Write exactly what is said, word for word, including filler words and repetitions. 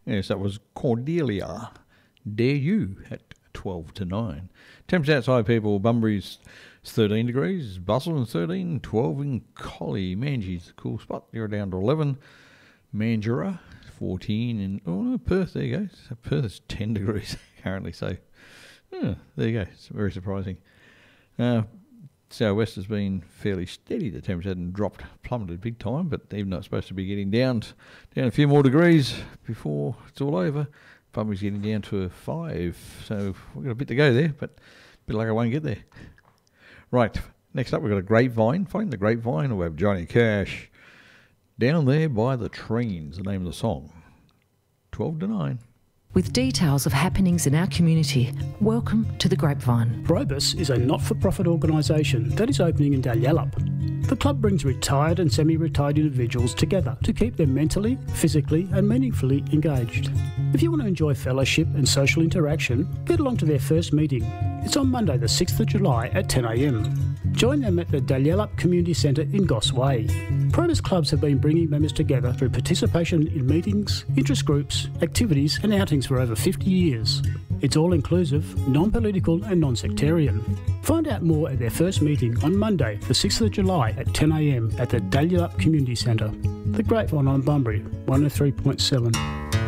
Yes, that was Cordelia. Dare You at twelve to nine. Temps outside, people. Bunbury's thirteen degrees. Busselton thirteen. twelve in Collie. Mangie's a cool spot. You're down to eleven. Mandurah fourteen. And oh no, Perth, there you go. So Perth is ten degrees currently. So oh, there you go. It's very surprising. Uh, South West has been fairly steady. The temps hadn't dropped, plummeted big time, but even though it's supposed to be getting down, down a few more degrees before it's all over, Bunbury's getting down to a five. So we've got a bit to go there, but a bit like I won't get there. Right, next up we've got a Grapevine. Find the Grapevine. We have Johnny Cash. Down There by the Trains, the name of the song. twelve to nine. With details of happenings in our community, welcome to the Grapevine. Probus is a not-for-profit organisation that is opening in Dalyellup. The club brings retired and semi-retired individuals together to keep them mentally, physically and meaningfully engaged. If you want to enjoy fellowship and social interaction, get along to their first meeting. It's on Monday the sixth of July at ten a m. Join them at the Dalyellup Community Centre in Goss Way. Probus clubs have been bringing members together through participation in meetings, interest groups, activities and outings for over fifty years. It's all-inclusive, non-political and non-sectarian. Find out more at their first meeting on Monday the sixth of July at ten a m at the Dalyellup Community Centre. The Grapevine on Bunbury, one oh three point seven.